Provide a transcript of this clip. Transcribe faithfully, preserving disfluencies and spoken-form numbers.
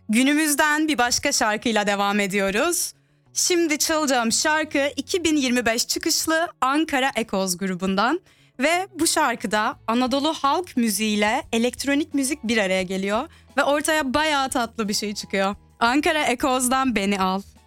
Günümüzden bir başka şarkıyla devam ediyoruz. Şimdi çalacağım şarkı iki bin yirmi beş çıkışlı Ankara Ekoz grubundan. Ve bu şarkıda Anadolu halk müziğiyle elektronik müzik bir araya geliyor. Ve ortaya bayağı tatlı bir şey çıkıyor. Ankara Ekoz'dan Beni Al.